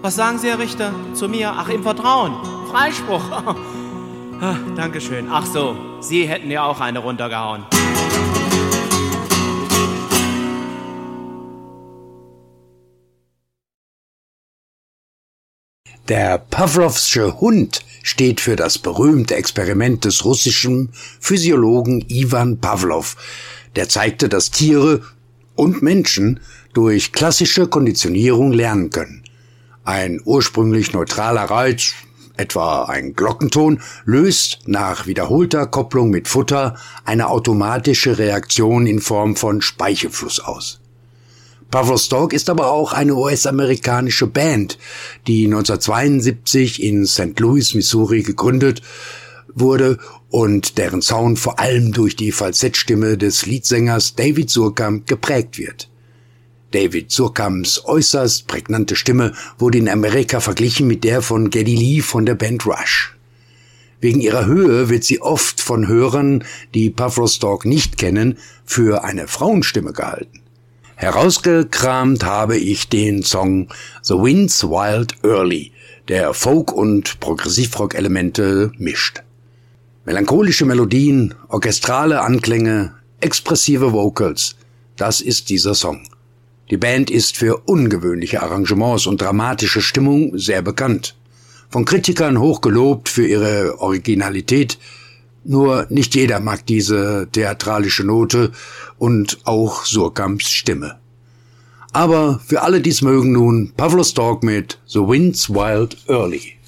Was sagen Sie, Herr Richter, zu mir? Ach, im Vertrauen. Freispruch. Dankeschön. Ach so, Sie hätten ja auch eine runtergehauen. Der Pawlowsche Hund steht für das berühmte Experiment des russischen Physiologen Iwan Pawlow. Der zeigte, dass Tiere und Menschen durch klassische Konditionierung lernen können. Ein ursprünglich neutraler Reiz, etwa ein Glockenton, löst nach wiederholter Kopplung mit Futter eine automatische Reaktion in Form von Speichelfluss aus. Pawlow's Dog ist aber auch eine US-amerikanische Band, die 1972 in St. Louis, Missouri gegründet wurde und deren Sound vor allem durch die Falsettstimme des Leadsängers David Surkamp geprägt wird. David Surkamps äußerst prägnante Stimme wurde in Amerika verglichen mit der von Geddy Lee von der Band Rush. Wegen ihrer Höhe wird sie oft von Hörern, die Pawlow's Dog nicht kennen, für eine Frauenstimme gehalten. Herausgekramt habe ich den Song The Wind's Wild Early, der Folk- und Progressivrock-Elemente mischt. Melancholische Melodien, orchestrale Anklänge, expressive Vocals, das ist dieser Song. Die Band ist für ungewöhnliche Arrangements und dramatische Stimmung sehr bekannt. Von Kritikern hoch gelobt für ihre Originalität, nur nicht jeder mag diese theatralische Note und auch Surkamps Stimme. Aber für alle, die's mögen nun, Pawlow's Dog mit The Wind's Wild Early.